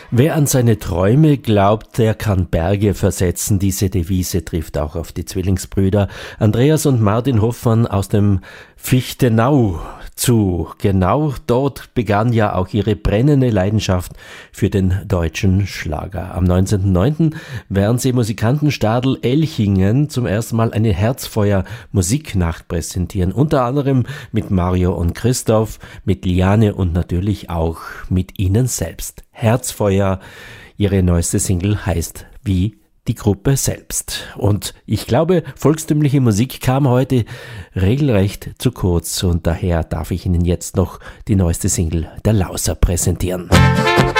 Wer an seine Träume glaubt, der kann Berge versetzen. Diese Devise trifft auch auf die Zwillingsbrüder Andreas und Martin Hoffmann aus dem Fichtenau zu. Genau dort begann ja auch ihre brennende Leidenschaft für den deutschen Schlager. Am 19.09. werden sie Musikantenstadl Elchingen zum ersten Mal eine Herzfeuer-Musiknacht präsentieren. Unter anderem mit Mario und Christoph, mit Liane und natürlich auch mit ihnen selbst. Herzfeuer, ihre neueste Single, heißt wie die Gruppe selbst. Und ich glaube, volkstümliche Musik kam heute regelrecht zu kurz und daher darf ich Ihnen jetzt noch die neueste Single der Lauser präsentieren.